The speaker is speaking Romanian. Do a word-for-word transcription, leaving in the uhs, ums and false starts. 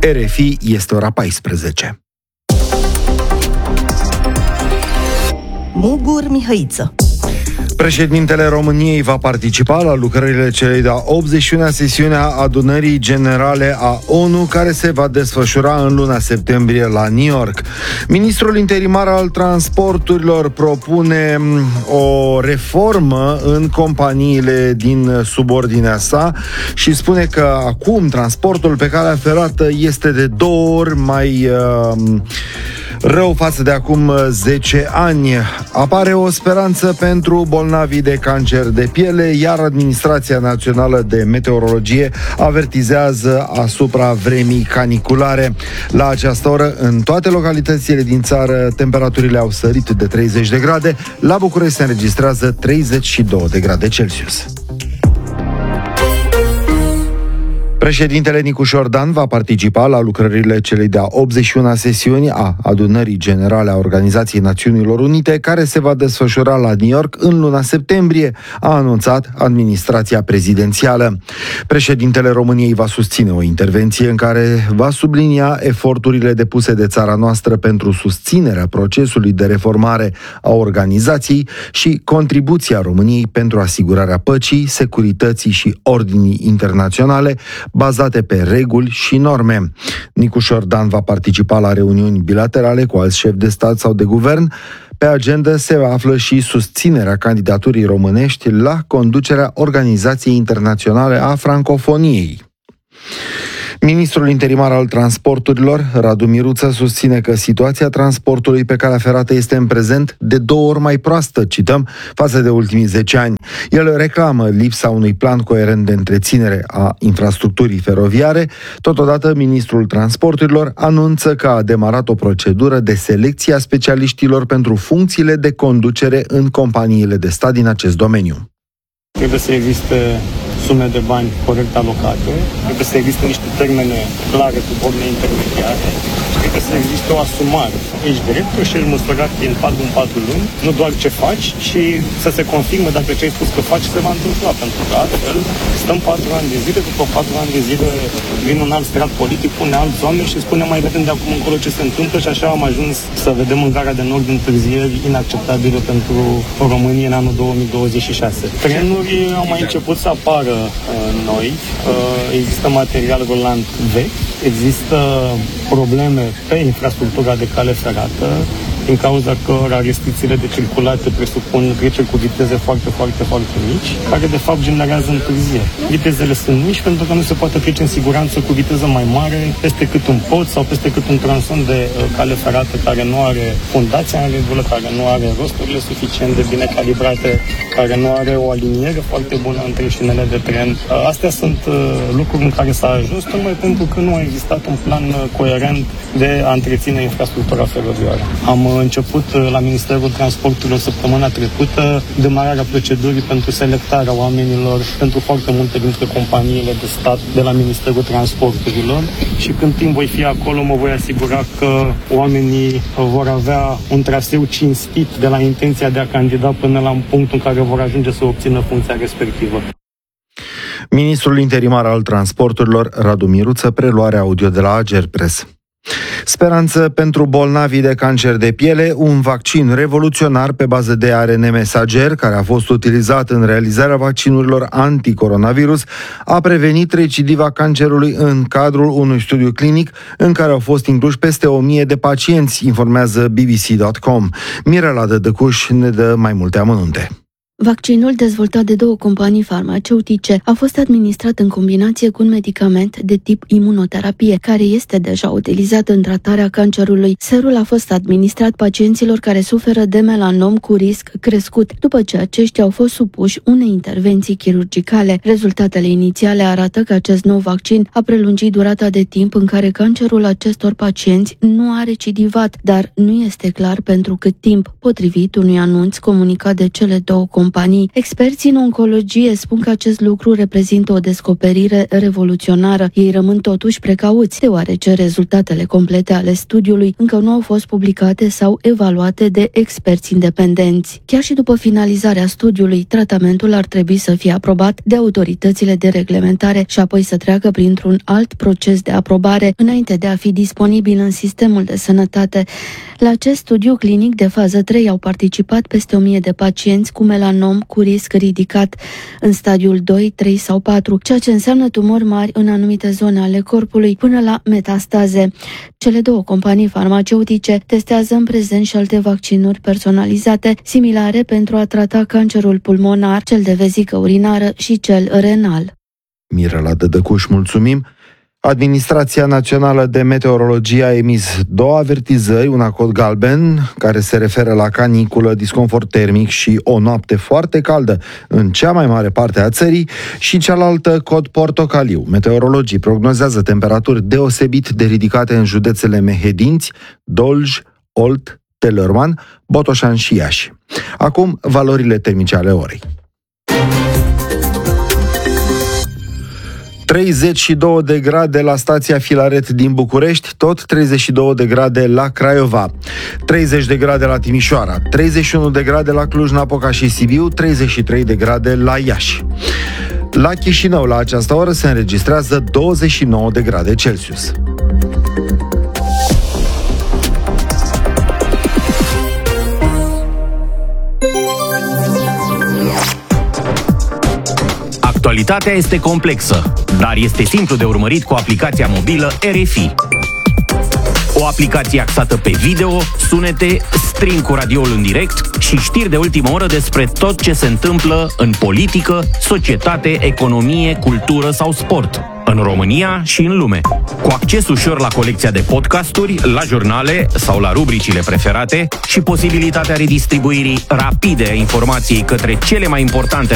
R F I, este ora paisprezece. Mugur Mihăiță. Președintele României va participa la lucrările celei de-a optzeci și una sesiune a Adunării Generale a O N U, care se va desfășura în luna septembrie la New York. Ministrul interimar al transporturilor propune o reformă în companiile din subordinea sa și spune că acum transportul pe calea ferată este de două ori mai uh, rău față de acum zece ani. Apare o speranță pentru bolnavii de cancer de piele, iar Administrația Națională de Meteorologie avertizează asupra vremii caniculare. La această oră, în toate localitățile din țară, temperaturile au sărit de treizeci de grade. La București se înregistrează treizeci și două de grade Celsius. Președintele Nicușor Dan va participa la lucrările celei de-a optzeci și una sesiuni a Adunării Generale a Organizației Națiunilor Unite, care se va desfășura la New York în luna septembrie, a anunțat administrația prezidențială. Președintele României va susține o intervenție în care va sublinia eforturile depuse de țara noastră pentru susținerea procesului de reformare a organizației și contribuția României pentru asigurarea păcii, securității și ordinii internaționale, bazate pe reguli și norme. Nicușor Dan va participa la reuniuni bilaterale cu alți șefi de stat sau de guvern. Pe agenda se află și susținerea candidaturii românești la conducerea Organizației Internaționale a Francofoniei. Ministrul interimar al transporturilor, Radu Miruță, susține că situația transportului pe calea ferată este în prezent de două ori mai proastă, cităm, față de ultimii zece ani. El reclamă lipsa unui plan coerent de întreținere a infrastructurii feroviare. Totodată, ministrul transporturilor anunță că a demarat o procedură de selecție a specialiștilor pentru funcțiile de conducere în companiile de stat din acest domeniu. Trebuie să existe sume de bani corect alocate, trebuie să existe niște termene clare cu borne intermediare și trebuie să existe o asumare. Ești director și ești măsurat din patru în patru luni, nu doar ce faci, și să se confirme dacă ce ai spus că faci se va întâmpla, pentru că altfel stăm patru ani de zile, după patru ani de zile vin un alt strat politic, pune alți oameni și spune mai vedem de acum încolo ce se întâmplă și așa am ajuns să vedem în Gara de Nord întârzieri inacceptabile pentru România în anul două mii douăzeci și șase. Trenuri au mai început să apară noi, există material rulant vechi, există probleme pe infrastructura de cale ferată, din cauza cărora restricțiile de circulație presupun treceri cu viteze foarte, foarte, foarte mici, care de fapt generează întârzieri. Vitezele sunt mici pentru că nu se poate trece în siguranță cu viteză mai mare peste cât un pod sau peste cât un tronson de uh, cale ferată care nu are fundația în regulă, care nu are rosturile suficient de bine calibrate, care nu are o aliniere foarte bună între șinele de tren. Uh, astea sunt uh, lucruri în care s-a ajuns tocmai pentru că nu a existat un plan uh, coerent de a întreține infrastructura feroviară. Am început la Ministerul Transporturilor săptămâna trecută demararea procedurii pentru selectarea oamenilor pentru foarte multe dintre companiile de stat de la Ministerul Transporturilor și când timp voi fi acolo mă voi asigura că oamenii vor avea un traseu cinstit de la intenția de a candida până la un punct în care vor ajunge să obțină funcția respectivă. Ministrul interimar al transporturilor, Radu Miruță, preluare audio de la Agerpres. Speranță pentru bolnavii de cancer de piele, un vaccin revoluționar pe bază de A R N mesager, care a fost utilizat în realizarea vaccinurilor anticoronavirus, a prevenit recidiva cancerului în cadrul unui studiu clinic în care au fost incluși peste o mie de pacienți, informează B B C punct com. Mirela Dădăcuș ne dă mai multe amănunte. Vaccinul dezvoltat de două companii farmaceutice a fost administrat în combinație cu un medicament de tip imunoterapie, care este deja utilizat în tratarea cancerului. Serul a fost administrat pacienților care suferă de melanom cu risc crescut, după ce aceștia au fost supuși unei intervenții chirurgicale. Rezultatele inițiale arată că acest nou vaccin a prelungit durata de timp în care cancerul acestor pacienți nu a recidivat, dar nu este clar pentru cât timp, potrivit unui anunț comunicat de cele două companii. companii. Experții în oncologie spun că acest lucru reprezintă o descoperire revoluționară. Ei rămân totuși precauți, deoarece rezultatele complete ale studiului încă nu au fost publicate sau evaluate de experți independenți. Chiar și după finalizarea studiului, tratamentul ar trebui să fie aprobat de autoritățile de reglementare și apoi să treacă printr-un alt proces de aprobare înainte de a fi disponibil în sistemul de sănătate. La acest studiu clinic de fază trei au participat peste o mie de pacienți cu melanom cu risc ridicat în stadiul doi, trei sau patru, ceea ce înseamnă tumori mari în anumite zone ale corpului până la metastaze. Cele două companii farmaceutice testează în prezent și alte vaccinuri personalizate similare pentru a trata cancerul pulmonar, cel de vezică urinară și cel renal. Mirela Dădăcuș, mulțumim! Administrația Națională de Meteorologie a emis două avertizări, una cod galben, care se referă la caniculă, disconfort termic și o noapte foarte caldă în cea mai mare parte a țării, și cealaltă cod portocaliu. Meteorologii prognozează temperaturi deosebit de ridicate în județele Mehedinți, Dolj, Olt, Teleorman, Botoșani și Iași. Acum, valorile termice ale orei. treizeci și două de grade la stația Filaret din București, tot treizeci și două de grade la Craiova, treizeci de grade la Timișoara, treizeci și unu de grade la Cluj-Napoca și Sibiu, treizeci și trei de grade la Iași. La Chișinău, la această oră, se înregistrează douăzeci și nouă de grade Celsius. Actualitatea este complexă, dar este simplu de urmărit cu aplicația mobilă R F I. O aplicație axată pe video, sunete, stream cu radioul în direct și știri de ultimă oră despre tot ce se întâmplă în politică, societate, economie, cultură sau sport, în România și în lume. Cu acces ușor la colecția de podcasturi, la jurnale sau la rubricile preferate și posibilitatea redistribuirii rapide a informației către cele mai importante